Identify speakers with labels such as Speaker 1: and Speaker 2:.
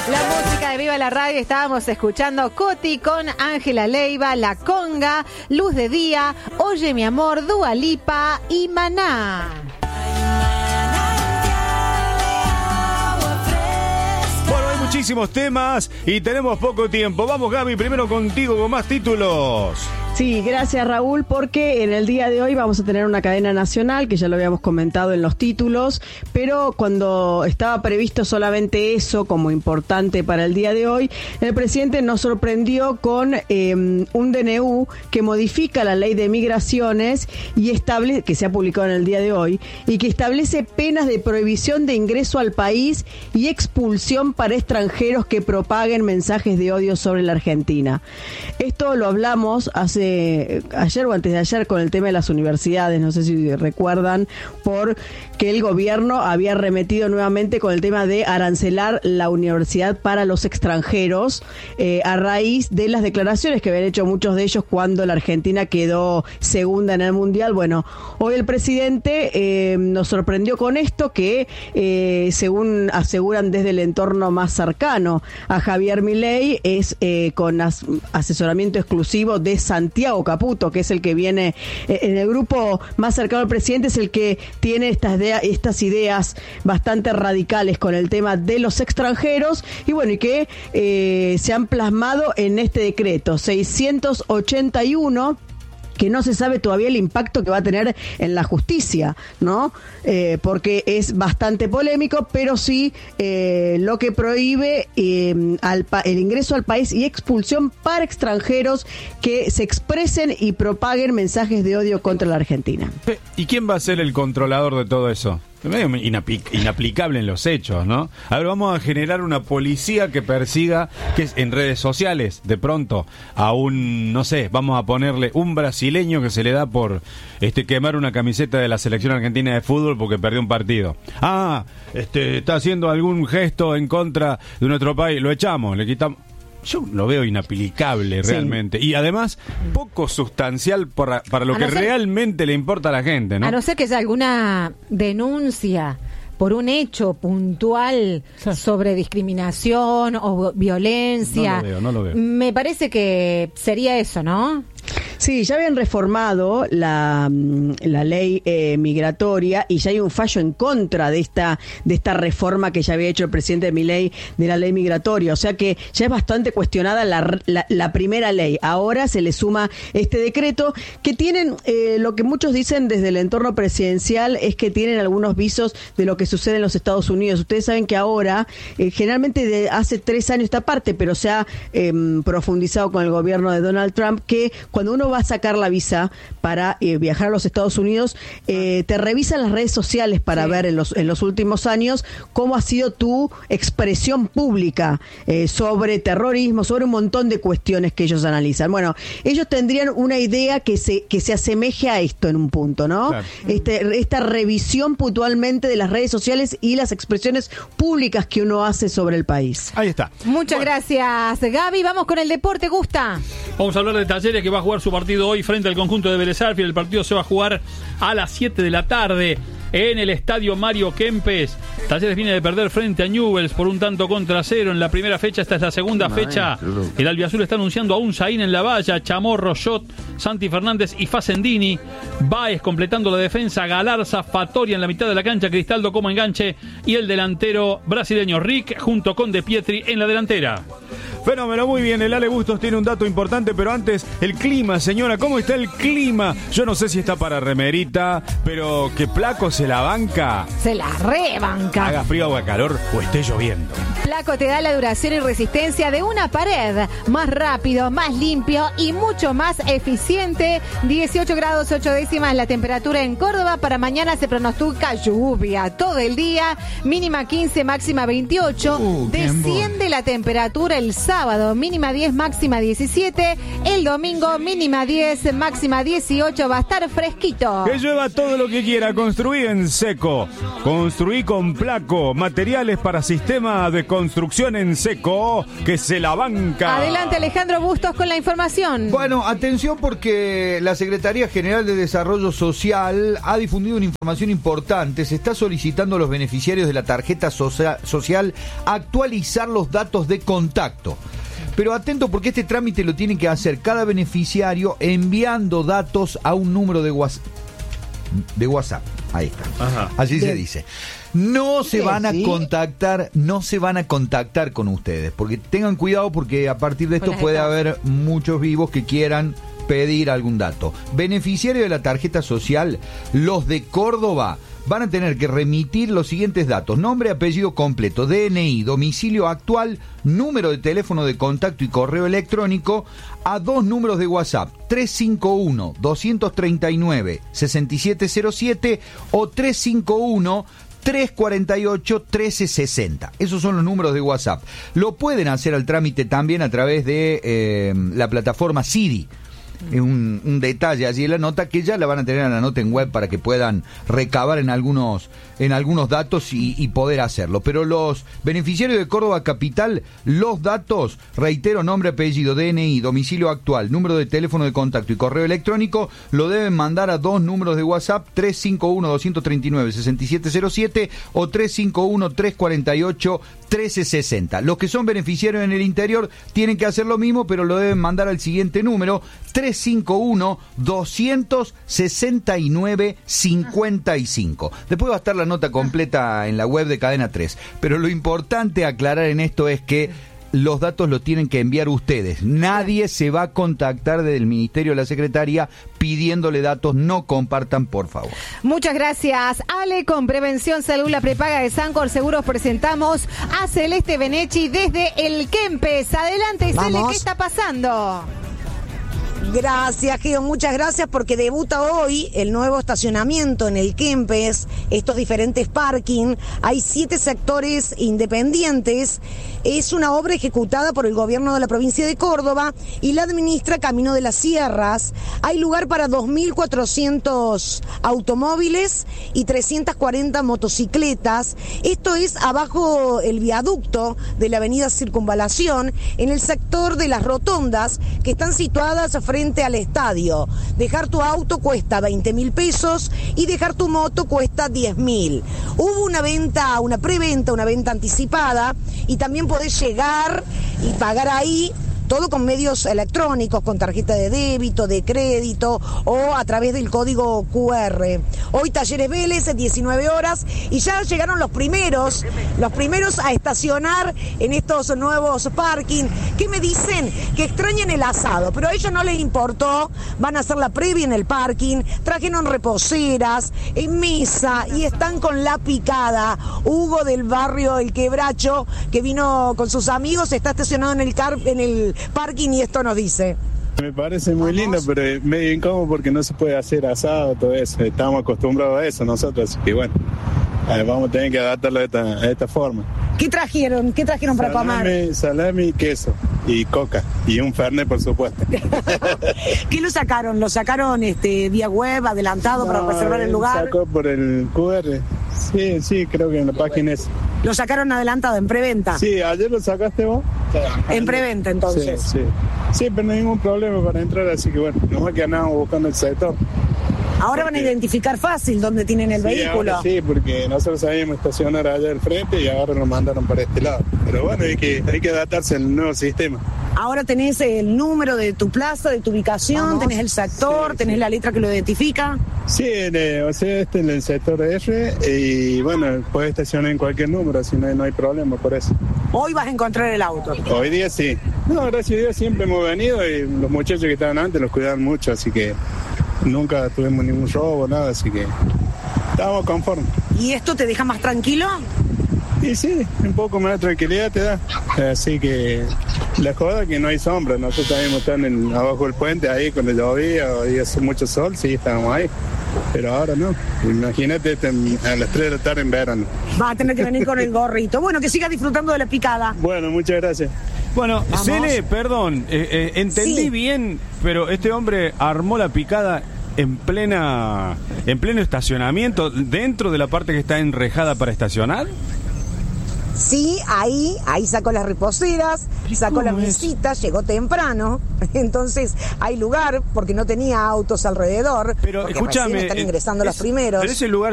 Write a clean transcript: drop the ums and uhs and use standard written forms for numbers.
Speaker 1: La música de Viva la Radio, estábamos escuchando Coti con Ángela Leiva, La Conga, Luz de Día, Oye mi amor, Dua Lipa y Maná.
Speaker 2: Bueno, hay muchísimos temas y tenemos poco tiempo. Vamos, Gaby, primero contigo con más títulos.
Speaker 3: Sí, gracias Raúl, porque en el día de hoy vamos a tener una cadena nacional, que ya lo habíamos comentado en los títulos, pero cuando estaba previsto solamente eso como importante para el día de hoy, el presidente nos sorprendió con un DNU que modifica la ley de migraciones y establece, que se ha publicado en el día de hoy, y que establece penas de prohibición de ingreso al país y expulsión para extranjeros que propaguen mensajes de odio sobre la Argentina. Esto lo hablamos ayer o antes de ayer con el tema de las universidades, no sé si recuerdan, porque el gobierno había remetido nuevamente con el tema de arancelar la universidad para los extranjeros a raíz de las declaraciones que habían hecho muchos de ellos cuando la Argentina quedó segunda en el Mundial. Bueno, hoy el presidente nos sorprendió con esto que, según aseguran desde el entorno más cercano a Javier Milei, es con asesoramiento exclusivo de Santiago Caputo, que es el que viene en el grupo más cercano al presidente, es el que tiene estas ideas bastante radicales con el tema de los extranjeros, y bueno, y que se han plasmado en este decreto 681, que no se sabe todavía el impacto que va a tener en la justicia, ¿no? Porque es bastante polémico, pero sí lo que prohíbe el ingreso al país y expulsión para extranjeros que se expresen y propaguen mensajes de odio contra la Argentina.
Speaker 2: ¿Y quién va a ser el controlador de todo eso? Medio inaplicable en los hechos, ¿no? A ver, vamos a generar una policía que persiga, que es en redes sociales, de pronto, a un, no sé, vamos a ponerle un brasileño que se le da por quemar una camiseta de la selección argentina de fútbol porque perdió un partido. Está haciendo algún gesto en contra de nuestro país, lo echamos, le quitamos. Yo lo veo inaplicable realmente. Sí. Y además, poco sustancial para lo que realmente le importa a la gente, ¿no?
Speaker 1: A no ser que haya alguna denuncia por un hecho puntual sobre discriminación o violencia.
Speaker 2: No lo veo.
Speaker 1: Me parece que sería eso, ¿no?
Speaker 3: Sí, ya habían reformado la ley migratoria y ya hay un fallo en contra de esta reforma que ya había hecho el presidente Milei de la ley migratoria. O sea que ya es bastante cuestionada la primera ley. Ahora se le suma este decreto que tienen, lo que muchos dicen desde el entorno presidencial es que tienen algunos visos de lo que sucede en los Estados Unidos. Ustedes saben que ahora, generalmente de hace 3 años esta parte, pero se ha profundizado con el gobierno de Donald Trump, que cuando uno va a sacar la visa para viajar a los Estados Unidos, te revisan las redes sociales para ver en los últimos años cómo ha sido tu expresión pública sobre terrorismo, sobre un montón de cuestiones que ellos analizan. Bueno, ellos tendrían una idea que se asemeje a esto en un punto, ¿no? Claro. Esta revisión puntualmente de las redes sociales y las expresiones públicas que uno hace sobre el país.
Speaker 2: Ahí está.
Speaker 1: Muchas gracias, Gaby. Vamos con el deporte, Gusta.
Speaker 4: Vamos a hablar de Talleres, que va a jugar su partido hoy frente al conjunto de Vélez Sarsfield. El partido se va a jugar a las 7 de la tarde en el estadio Mario Kempes. Talleres viene de perder frente a Newell's por 1-0 en la primera fecha. Esta es la segunda fecha. El albiazul está anunciando a Unzaín en la valla, Chamorro, Shot, Santi Fernández y Facendini. Báez completando la defensa, Galarza, Fatoria en la mitad de la cancha, Cristaldo como enganche y el delantero brasileño Rick junto con De Pietri en la delantera.
Speaker 2: Fenómeno, muy bien, el Ale Bustos tiene un dato importante, pero antes, el clima, señora, ¿cómo está el clima? Yo no sé si está para remerita, pero que Placo se la banca.
Speaker 1: Se la rebanca.
Speaker 2: Haga frío o haga calor o esté lloviendo.
Speaker 1: Placo te da la duración y resistencia de una pared, más rápido, más limpio y mucho más eficiente. 18 grados 8 décimas la temperatura en Córdoba. Para mañana se pronostica lluvia todo el día, mínima 15, máxima 28. Desciende la temperatura el sábado, mínima 10, máxima 17. El domingo, mínima 10, máxima 18. Va a estar fresquito.
Speaker 2: Que llueva todo lo que quiera. Construí en seco. Construí con Placo. Materiales para sistema de construcción en seco que se la banca.
Speaker 1: Adelante, Alejandro Bustos con la información.
Speaker 5: Bueno, atención porque la Secretaría General de Desarrollo Social ha difundido una información importante. Se está solicitando a los beneficiarios de la tarjeta social actualizar los datos de contacto. Pero atento porque este trámite lo tiene que hacer cada beneficiario enviando datos a un número de WhatsApp. Ahí está.
Speaker 2: Ajá.
Speaker 5: Así se dice. No se van a contactar con ustedes, porque tengan cuidado porque a partir de esto puede haber muchos vivos que quieran pedir algún dato. Beneficiario de la tarjeta social, los de Córdoba van a tener que remitir los siguientes datos: nombre, apellido completo, DNI, domicilio actual, número de teléfono de contacto y correo electrónico a 2 números de WhatsApp, 351-239-6707 o 348-1360. Esos son los números de WhatsApp. Lo pueden hacer al trámite también a través de la plataforma Siri. Un detalle allí en la nota, que ya la van a tener en la nota en web para que puedan recabar en algunos datos y poder hacerlo. Pero los beneficiarios de Córdoba Capital, los datos, reitero, nombre, apellido, DNI, domicilio actual, número de teléfono de contacto y correo electrónico, lo deben mandar a 2 números de WhatsApp, 351-239-6707 o 351-348-1360. Los que son beneficiarios en el interior tienen que hacer lo mismo, pero lo deben mandar al siguiente número, 351-269-55. Después va a estar la nota completa en la web de Cadena 3. Pero lo importante a aclarar en esto es que los datos los tienen que enviar ustedes. Nadie se va a contactar desde el Ministerio de la Secretaría pidiéndole datos. No compartan, por favor.
Speaker 1: Muchas gracias, Ale. Con Prevención Salud, la prepaga de Sancor Seguros, presentamos a Celeste Benechi desde el Kempes. Adelante, Cele, ¿qué está pasando?
Speaker 6: Gracias, Geo, muchas gracias, porque debuta hoy el nuevo estacionamiento en el Kempes, estos diferentes parking. Hay 7 sectores independientes. Es una obra ejecutada por el gobierno de la provincia de Córdoba y la administra Camino de las Sierras. Hay lugar para 2.400 automóviles y 340 motocicletas. Esto es abajo el viaducto de la avenida Circunvalación, en el sector de las rotondas que están situadas frente al estadio. Dejar tu auto cuesta 20.000 pesos y dejar tu moto cuesta 10.000. Hubo una venta, una preventa, una venta anticipada, y también podés llegar y pagar ahí, todo con medios electrónicos, con tarjeta de débito, de crédito o a través del código QR. Hoy Talleres Vélez, 19 horas, y ya llegaron los primeros a estacionar en estos nuevos parking. ¿Qué me dicen? Que extrañan el asado, pero a ellos no les importó. Van a hacer la previa en el parking, trajeron reposeras, en mesa, y están con la picada. Hugo del barrio El Quebracho, que vino con sus amigos, está estacionado en el parking, y esto nos dice.
Speaker 7: Me parece muy lindo, pero es medio incómodo porque no se puede hacer asado, todo eso. Estamos acostumbrados a eso nosotros, así que bueno, vamos a tener que adaptarlo de esta forma.
Speaker 6: ¿Qué trajeron? ¿Qué trajeron para comer?
Speaker 7: Salami, queso y coca y un fernet, por supuesto.
Speaker 6: ¿Qué lo sacaron? ¿Lo sacaron vía web, adelantado, para reservar el lugar?
Speaker 7: Sacó por el QR. Sí, creo que en la página es.
Speaker 6: ¿Lo sacaron adelantado, en preventa?
Speaker 7: Sí, ayer lo sacaste vos.
Speaker 6: En preventa, entonces.
Speaker 7: Sí, pero no hay ningún problema para entrar, así que bueno, nomás que andamos buscando el sector.
Speaker 6: Ahora van a identificar fácil dónde tienen el vehículo.
Speaker 7: Sí, porque nosotros sabíamos estacionar allá al frente y ahora nos mandaron para este lado. Pero bueno, hay que adaptarse al nuevo sistema.
Speaker 6: Ahora tenés el número de tu plaza, de tu ubicación, tenés el sector, tenés la letra que lo identifica.
Speaker 7: Sí, en el sector R, y bueno, puedes estacionar en cualquier número, así no hay problema por eso.
Speaker 6: Hoy vas a encontrar el auto.
Speaker 7: Hoy día sí. No, gracias a Dios siempre hemos venido, y los muchachos que estaban antes los cuidaban mucho, así que nunca tuvimos ningún robo, nada, así que estábamos conformes.
Speaker 6: ¿Y esto te deja más tranquilo?
Speaker 7: Y sí, un poco más de tranquilidad te da. Así que la joda que no hay sombra. Nosotros también estamos abajo del puente, ahí cuando llovía y hace mucho sol, sí, estábamos ahí. Pero ahora no. Imagínate a las 3 de la tarde en verano.
Speaker 6: Vas a tener que venir con el gorrito. Bueno, que sigas disfrutando de la picada.
Speaker 7: Bueno, muchas gracias.
Speaker 2: Bueno, Cele, perdón, entendí bien, pero este hombre armó la picada en pleno estacionamiento, dentro de la parte que está enrejada para estacionar.
Speaker 6: Sí, ahí sacó las reposeras, sacó las mesitas, llegó temprano, entonces hay lugar porque no tenía autos alrededor.
Speaker 2: Pero
Speaker 6: porque
Speaker 2: escúchame,
Speaker 6: recién están ingresando los primeros.
Speaker 2: Pero ese lugar